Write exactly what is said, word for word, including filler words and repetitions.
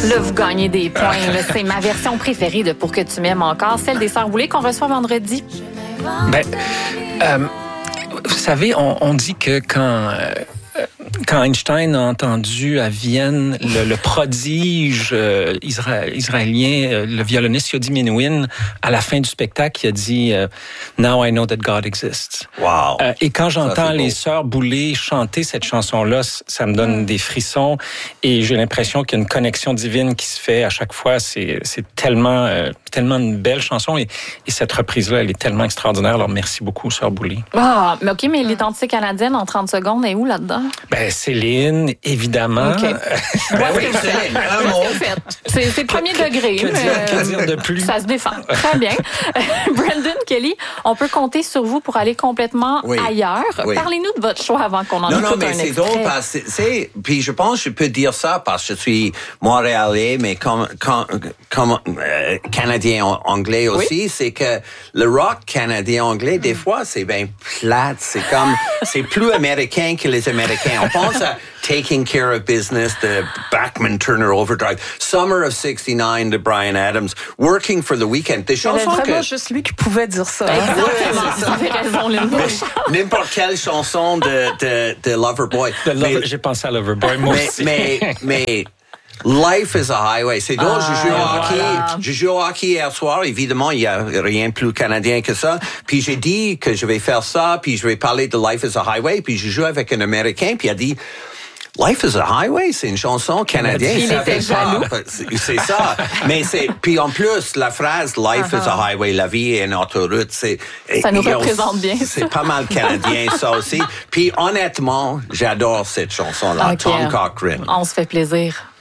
Là, vous gagnez des points. Là. C'est ma version préférée de Pour que tu m'aimes encore, celle des Sœurs Boulay qu'on reçoit vendredi. Ben, euh, vous savez, on, on dit que quand... Euh, Quand Einstein a entendu à Vienne le, le prodige euh, isra- israélien, euh, le violoniste Yodi Menuhin, à la fin du spectacle, il a dit euh, « Now I know that God exists ». Wow. Euh, et quand j'entends Ça, les Sœurs Boulay chanter cette chanson-là, ça me donne mm. des frissons et j'ai l'impression qu'il y a une connexion divine qui se fait à chaque fois. C'est, c'est tellement, euh, tellement une belle chanson et, et cette reprise-là, elle est tellement extraordinaire. Alors merci beaucoup, Sœurs Boulay. Ah, mais OK, mais l'identité canadienne en trente secondes est où là-dedans? Ben, Céline, évidemment. Okay. Ben oui, Céline, un mot. C'est, c'est premier degré. Que dire, que dire de plus? Ça se défend. Très bien. Brandon Kelly, on peut compter sur vous pour aller complètement oui. ailleurs. Oui. Parlez-nous de votre choix avant qu'on en non, écoute non, mais un c'est extrait. drôle parce que c'est, puis je pense que je peux dire ça parce que je suis montréalais, mais comme, comme, comme euh, canadien anglais aussi, oui. c'est que le rock canadien anglais, des fois, c'est bien plate. C'est comme, c'est plus américain que les Américains. On pense à Taking Care of Business de Bachman Turner Overdrive, Summer of sixty-nine de Bryan Adams, Working for the Weekend. Des chansons c'est vraiment que... juste lui qui pouvait dire ça. Exactement. Ouais, vous avez raison, Linda. N'importe quelle chanson de, de, de Loverboy. De Lover, j'ai pensé à Loverboy, moi mais, aussi. Mais, mais, Life is a Highway. C'est drôle, ah, je joue au hockey. Voilà. Je joue au hockey hier soir. Évidemment, il y a rien de plus canadien que ça. Puis j'ai dit que je vais faire ça, puis je vais parler de Life is a Highway. Puis je joue avec un Américain, puis il a dit... Life is a Highway, c'est une chanson canadienne. Il était jaloux. C'est, c'est ça. Mais c'est, puis en plus, la phrase Life uh-huh. is a Highway, la vie est une autoroute, c'est. Ça nous représente bien. C'est ça. Pas mal canadien, ça aussi. Puis honnêtement, j'adore cette chanson-là, okay. Tom Cochrane. On se fait plaisir.